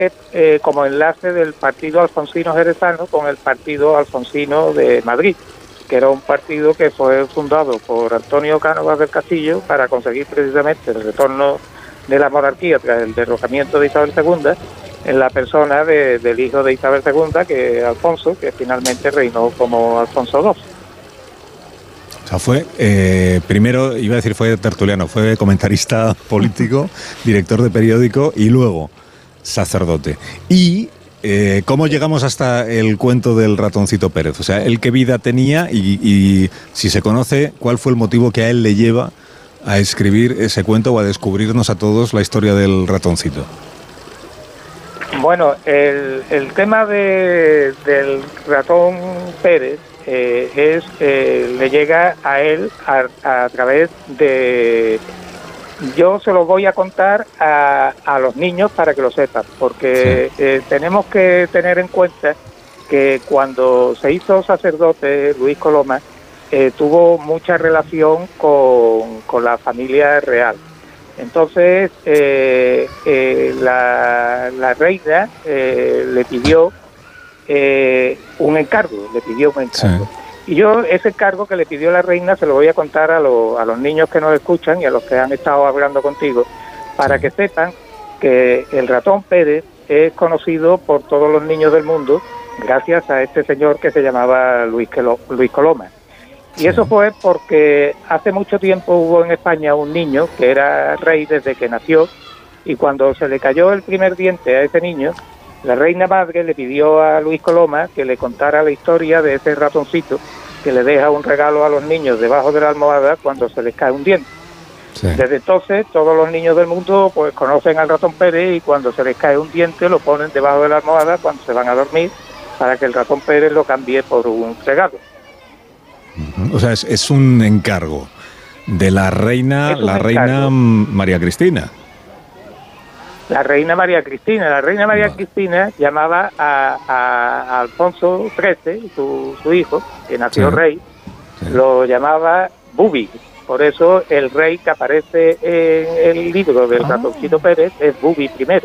como enlace del partido alfonsino jerezano con el partido alfonsino de Madrid, que era un partido que fue fundado por Antonio Cánovas del Castillo para conseguir precisamente el retorno de la monarquía tras el derrocamiento de Isabel II, en la persona del hijo de Isabel II, que es Alfonso, que finalmente reinó como Alfonso II. O sea, fue, primero, iba a decir fue tertuliano, fue comentarista político, director de periódico y luego sacerdote. Y ¿cómo llegamos hasta el cuento del ratoncito Pérez? O sea, ¿él qué vida tenía y si se conoce, cuál fue el motivo que a él le lleva a escribir ese cuento o a descubrirnos a todos la historia del ratoncito? Bueno, el tema del ratón Pérez le llega a él a través de... Yo se lo voy a contar a los niños para que lo sepan, porque sí. Tenemos que tener en cuenta que cuando se hizo sacerdote Luis Coloma, tuvo mucha relación con la familia real. Entonces, la reina le pidió un encargo, Sí. Y yo ese encargo que le pidió la reina se lo voy a contar a los niños que nos escuchan y a los que han estado hablando contigo, para que sepan que el ratón Pérez es conocido por todos los niños del mundo gracias a este señor que se llamaba Luis Coloma. Y eso fue porque hace mucho tiempo hubo en España un niño que era rey desde que nació, y cuando se le cayó el primer diente a ese niño, la reina madre le pidió a Luis Coloma que le contara la historia de ese ratoncito que le deja un regalo a los niños debajo de la almohada cuando se les cae un diente. Sí. Desde entonces todos los niños del mundo pues conocen al ratón Pérez, y cuando se les cae un diente lo ponen debajo de la almohada cuando se van a dormir, para que el ratón Pérez lo cambie por un regalo. O sea, es un encargo de la reina María Cristina. La reina María Cristina llamaba a Alfonso XIII, su hijo, que nació rey, lo llamaba Bubi. Por eso el rey que aparece en el libro del ratoncito Pérez es Bubi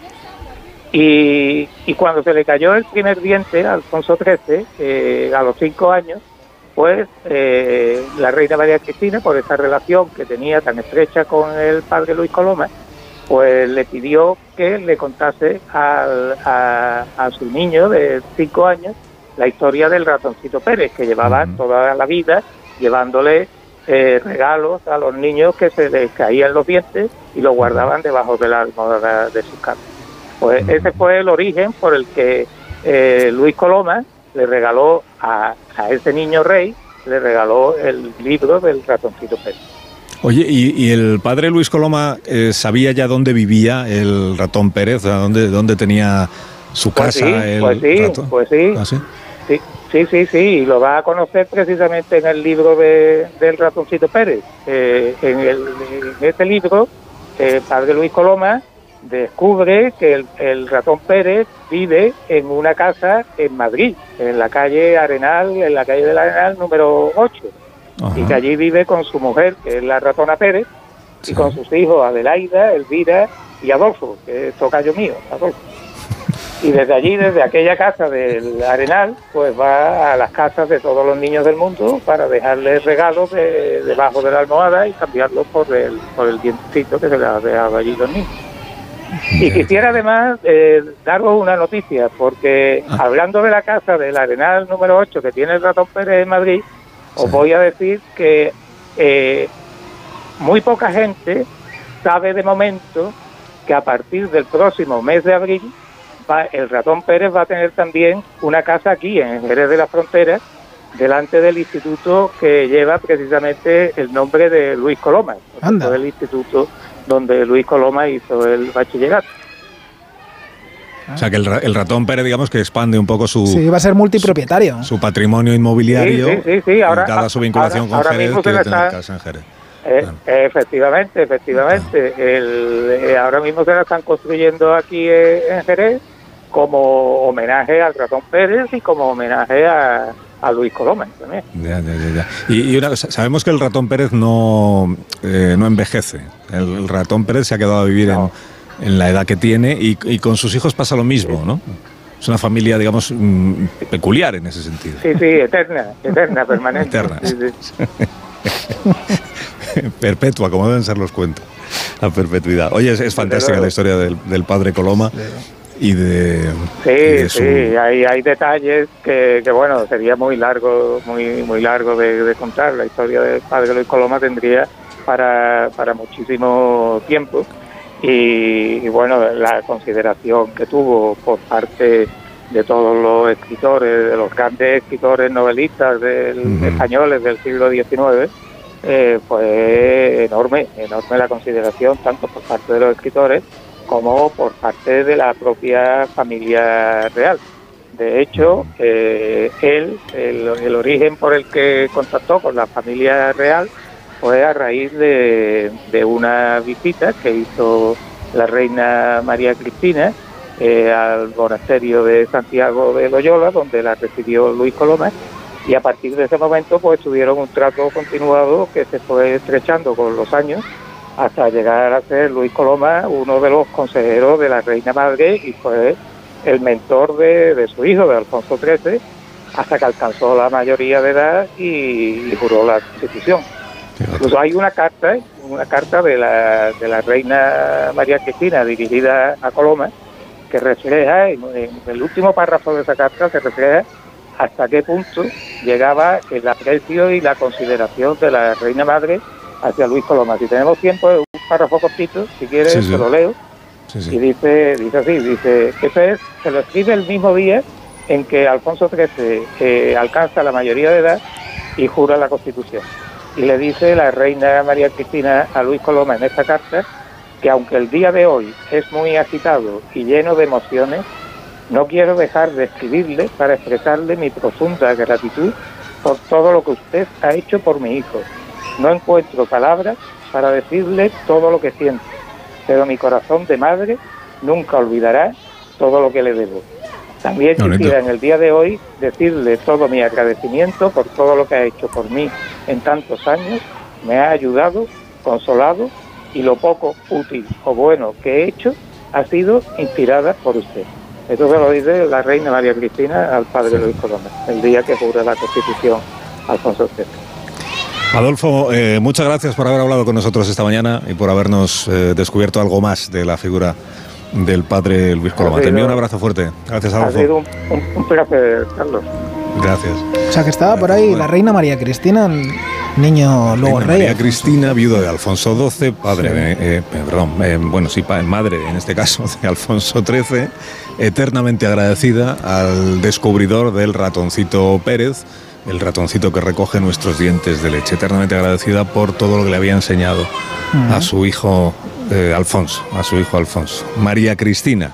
I. Y cuando se le cayó el primer diente a Alfonso XIII, a los 5 años, pues la reina María Cristina, por esa relación que tenía tan estrecha con el padre Luis Coloma, pues le pidió que le contase a su niño de 5 años la historia del ratoncito Pérez, que llevaba toda la vida llevándole regalos a los niños que se les caían los dientes y los guardaban debajo de la almohada de sus camas. Pues ese fue el origen por el que Luis Coloma le regaló a ese niño rey, le regaló el libro del ratoncito Pérez. Oye, ¿y el padre Luis Coloma sabía ya dónde vivía el ratón Pérez? O sea, ¿dónde tenía su casa? Pues sí. ¿Ah, sí? Sí, y lo va a conocer precisamente en el libro del ratoncito Pérez. En este libro, el padre Luis Coloma descubre que el ratón Pérez vive en una casa en Madrid, en la calle Arenal, en la calle del Arenal número 8. Ajá. Y que allí vive con su mujer, que es la ratona Pérez, y con sus hijos Adelaida, Elvira y Adolfo, que es tocayo mío, Adolfo. Y desde allí, desde aquella casa del Arenal, pues va a las casas de todos los niños del mundo para dejarles regalos debajo de la almohada y cambiarlos por el dientecito que se les ha dejado allí los niños. Y quisiera además daros una noticia, porque hablando de la casa del Arenal número 8 que tiene el ratón Pérez en Madrid, os voy a decir que muy poca gente sabe de momento que a partir del próximo mes de abril el ratón Pérez va a tener también una casa aquí en Jerez de la Frontera, delante del instituto que lleva precisamente el nombre de Luis Coloma, el instituto donde Luis Coloma hizo el bachillerato. O sea, que el ratón Pérez, digamos, que expande un poco su... Sí, va a ser multipropietario. Su patrimonio inmobiliario. Sí. Ahora, dada su vinculación con Jerez, quiere tener casa en Jerez. Efectivamente. Ahora mismo se la están construyendo aquí en Jerez como homenaje al ratón Pérez y como homenaje a Luis Coloma también. Ya. Y una cosa, sabemos que el ratón Pérez no envejece. El ratón Pérez se ha quedado a vivir en la edad que tiene, y con sus hijos pasa lo mismo, ¿no? Es una familia, digamos, peculiar en ese sentido. Sí, eterna, permanente. Eterna. Sí. Perpetua, como deben ser los cuentos. La perpetuidad. Oye, es fantástica la historia del padre Coloma. Y de sí, hay detalles que bueno, sería muy largo de contar. La historia del padre Luis Coloma tendría para muchísimo tiempo, y bueno, la consideración que tuvo por parte de todos los escritores, de los grandes escritores novelistas españoles del siglo XIX, fue enorme la consideración, tanto por parte de los escritores como por parte de la propia familia real. De hecho, el origen por el que contactó con la familia real fue a raíz de una visita que hizo la reina María Cristina al monasterio de Santiago de Loyola, donde la recibió Luis Coloma, y a partir de ese momento pues tuvieron un trato continuado que se fue estrechando con los años, hasta llegar a ser Luis Coloma uno de los consejeros de la reina madre, y fue el mentor de su hijo, de Alfonso XIII, hasta que alcanzó la mayoría de edad y juró la Constitución. Incluso hay una carta de la reina María Cristina dirigida a Coloma, que refleja, en el último párrafo de esa carta se refleja hasta qué punto llegaba el aprecio y la consideración de la reina madre hacia Luis Coloma. Si tenemos tiempo, un párrafo cortito, si quieres, te lo leo. Y dice así, se lo escribe el mismo día en que Alfonso XIII alcanza la mayoría de edad y jura la Constitución. Y le dice la reina María Cristina a Luis Coloma en esta carta que aunque el día de hoy es muy agitado y lleno de emociones, no quiero dejar de escribirle para expresarle mi profunda gratitud por todo lo que usted ha hecho por mi hijo. No encuentro palabras para decirle todo lo que siento, pero mi corazón de madre nunca olvidará todo lo que le debo. También quisiera en el día de hoy decirle todo mi agradecimiento por todo lo que ha hecho por mí en tantos años. Me ha ayudado, consolado, y lo poco útil o bueno que he hecho ha sido inspirada por usted. Esto se lo dice la reina María Cristina al padre Luis Coloma, el día que jura la Constitución Alfonso XIII. Adolfo, muchas gracias por haber hablado con nosotros esta mañana y por habernos descubierto algo más de la figura del padre Luis Coloma. Te envío un abrazo fuerte. Gracias, Adolfo. Ha sido un placer, Carlos. Gracias. O sea, que estaba por ahí la reina María Cristina, el niño luego rey. María Cristina, viuda de Alfonso XII, madre en este caso de Alfonso XIII, eternamente agradecida al descubridor del ratoncito Pérez, el ratoncito que recoge nuestros dientes de leche, eternamente agradecida por todo lo que le había enseñado a su hijo Alfonso, María Cristina,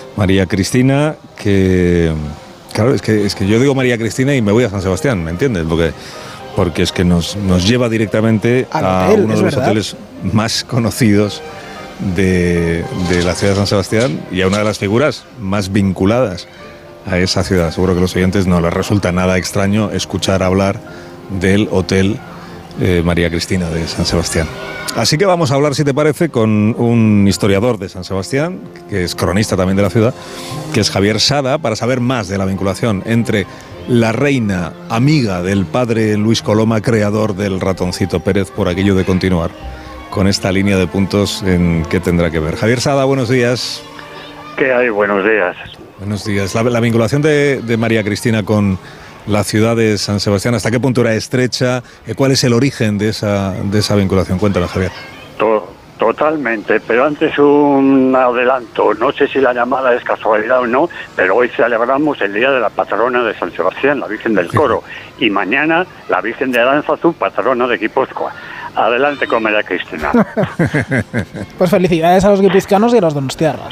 que... Claro, es que yo digo María Cristina y me voy a San Sebastián, ¿me entiendes? Porque es que nos lleva directamente a uno de los hoteles más conocidos de la ciudad de San Sebastián y a una de las figuras más vinculadas a esa ciudad. Seguro que a los oyentes no les resulta nada extraño escuchar hablar del Hotel María Cristina de San Sebastián. Así que vamos a hablar, si te parece, con un historiador de San Sebastián, que es cronista también de la ciudad, que es Javier Sada, para saber más de la vinculación entre la reina amiga del padre Luis Coloma, creador del ratoncito Pérez, por aquello de continuar con esta línea de puntos en qué tendrá que ver. Javier Sada, buenos días. ¿Qué hay? Buenos días. Buenos días. La vinculación de María Cristina con la ciudad de San Sebastián, ¿hasta qué punto era estrecha? ¿Cuál es el origen de esa vinculación? Cuéntame, Javier. Totalmente, pero antes un adelanto. No sé si la llamada es casualidad o no, pero hoy celebramos el día de la patrona de San Sebastián, la Virgen del Coro, y mañana la Virgen de Aránzazu, patrona de Guipúzcoa. Adelante con María Cristina. Pues felicidades a los guipuzcoanos y a los donostiarras.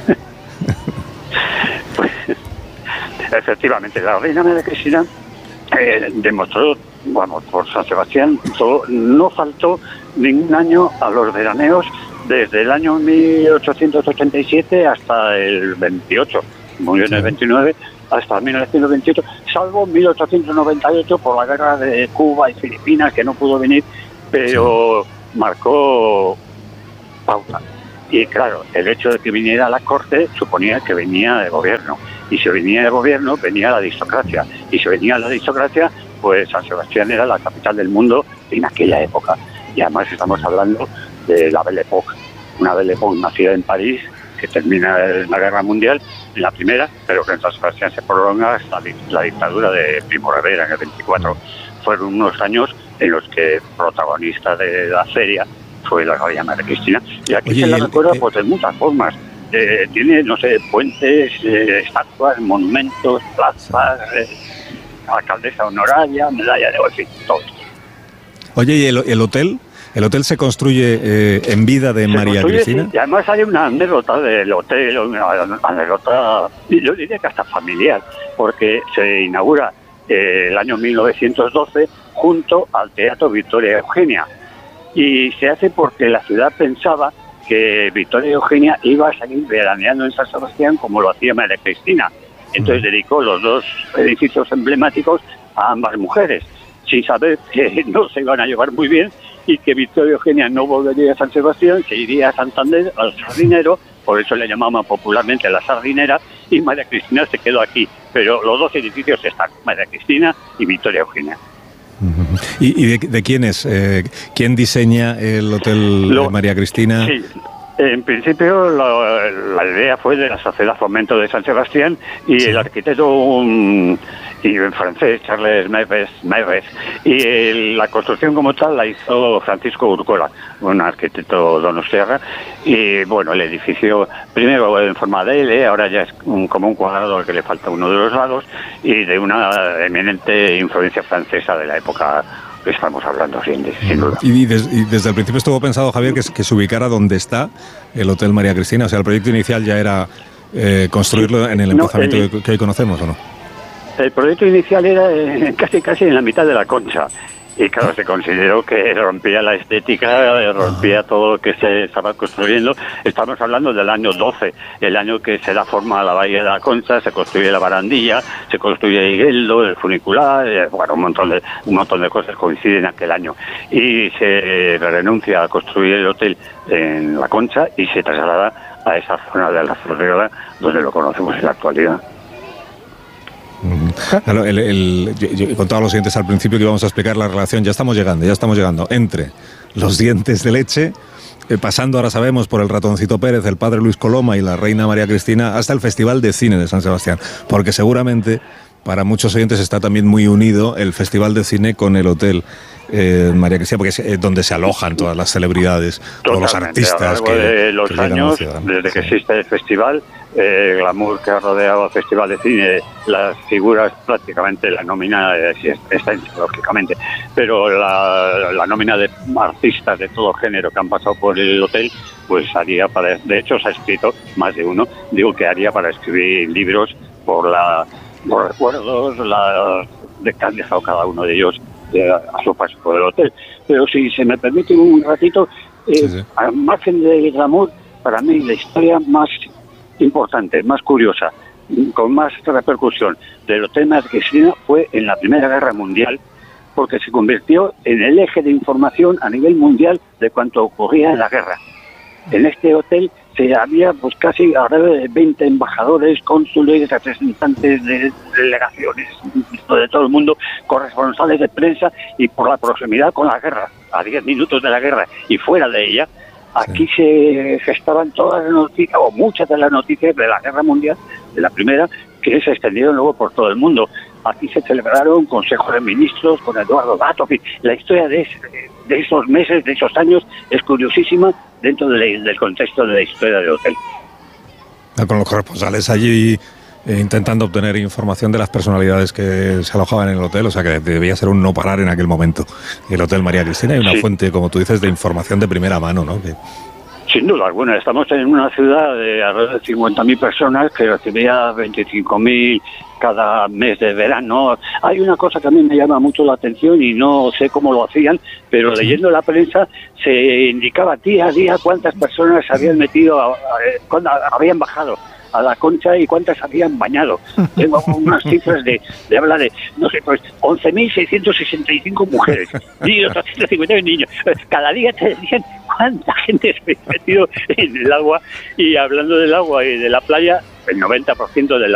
Efectivamente, la reina María Cristina demostró, por San Sebastián, no faltó ningún año a los veraneos desde el año 1887 hasta el 28, murió en el 29, hasta 1928, salvo 1898 por la guerra de Cuba y Filipinas, que no pudo venir, pero marcó pauta. Y claro, el hecho de que viniera a la corte suponía que venía de gobierno. Y si venía de gobierno, venía la aristocracia. Y si venía la aristocracia, pues San Sebastián era la capital del mundo en aquella época. Y además estamos hablando de la Belle Époque. Una Belle Époque nacida en París, que termina en la Guerra Mundial, en la primera, pero que en San Sebastián se prolonga hasta la dictadura de Primo de Rivera en el 24. Fueron unos años en los que protagonista de la feria fue la reina María Cristina. Y aquí se la recuerda pues, de muchas formas. Tiene, no sé, puentes, estatuas, monumentos, plazas, alcaldesa honoraria, medalla de oro, en fin, todo. Oye, ¿y el hotel? ¿El hotel se construye en vida de María Cristina? Sí. Y además hay una anécdota del hotel, una anécdota, yo diría que hasta familiar, porque se inaugura el año 1912 junto al Teatro Victoria Eugenia. Y se hace porque la ciudad pensaba que Victoria Eugenia iba a seguir veraneando en San Sebastián como lo hacía María Cristina. Entonces dedicó los dos edificios emblemáticos a ambas mujeres, sin saber que no se iban a llevar muy bien y que Victoria Eugenia no volvería a San Sebastián, se iría a Santander, al Sardinero, por eso le llamaban popularmente la Sardinera, y María Cristina se quedó aquí. Pero los dos edificios están, María Cristina y Victoria Eugenia. ¿Y de quién es? ¿Quién diseña el Hotel de María Cristina? Sí, en principio la idea fue de la Sociedad Fomento de San Sebastián y el arquitecto y en francés, Charles Maires, y la construcción como tal la hizo Francisco Urcola, un arquitecto donostiarra, y bueno, el edificio primero en forma de L, ahora ya es como un cuadrado al que le falta uno de los lados, y de una eminente influencia francesa de la época que estamos hablando, sin duda. Y desde el principio estuvo pensado, Javier, que se ubicara donde está el Hotel María Cristina, o sea, el proyecto inicial ya era construirlo en el emplazamiento que hoy conocemos, ¿o no? El proyecto inicial era casi en la mitad de la Concha. Y claro, se consideró que rompía la estética, rompía todo lo que se estaba construyendo. Estamos hablando del año 12, el año que se da forma a la Bahía de la Concha, se construye la barandilla, se construye Higueldo, el funicular, bueno, un montón de cosas coinciden en aquel año. Y se renuncia a construir el hotel en la Concha y se traslada a esa zona de la Florida, donde lo conocemos en la actualidad. Claro, yo he contado a los oyentes al principio que íbamos a explicar la relación, ya estamos llegando entre los dientes de leche, pasando, ahora sabemos, por el Ratoncito Pérez, el padre Luis Coloma y la reina María Cristina, hasta el Festival de Cine de San Sebastián, porque seguramente para muchos oyentes está también muy unido el Festival de Cine con el Hotel María Cristina, porque es donde se alojan todas las celebridades, todos los artistas de los años, desde que existe el festival, el glamour que ha rodeado al Festival de Cine, las figuras, prácticamente la nómina está lógicamente, pero la nómina de artistas de todo género que han pasado por el hotel, pues haría para, de hecho se ha escrito más de uno, digo que haría para escribir libros por recuerdos de que han dejado cada uno de ellos a su paso por el hotel. Pero si se me permite un ratito, al margen del glamour, para mí la historia más importante, más curiosa, con más repercusión del Hotel María Cristina fue en la Primera Guerra Mundial, porque se convirtió en el eje de información a nivel mundial de cuanto ocurría en la guerra. En este hotel había pues casi alrededor de 20 embajadores, cónsules, representantes de delegaciones de todo el mundo, corresponsales de prensa, y por la proximidad con la guerra, a 10 minutos de la guerra y fuera de ella, aquí se gestaban todas las noticias, o muchas de las noticias de la Guerra Mundial, de la primera, que se extendieron luego por todo el mundo. Aquí se celebraron consejos de ministros con Eduardo Dato. La historia de esos meses, de esos años, es curiosísima dentro del contexto de la historia del hotel. Con los corresponsales allí intentando obtener información de las personalidades que se alojaban en el hotel, o sea que debía ser un no parar en aquel momento. El Hotel María Cristina y una fuente, como tú dices, de información de primera mano, ¿no? Sin duda alguna, estamos en una ciudad de alrededor de 50.000 personas que recibía 25.000 cada mes de verano. Hay una cosa que a mí me llama mucho la atención y no sé cómo lo hacían, pero leyendo la prensa se indicaba día a día cuántas personas se habían metido, cuando habían bajado a la Concha y cuántas habían bañado. Tengo unas cifras de habla de, no sé, pues 11.665 mujeres y 850 niños. Cada día te decían ¿cuánta gente se ha metido en el agua? Y hablando del agua y de la playa, el 90% de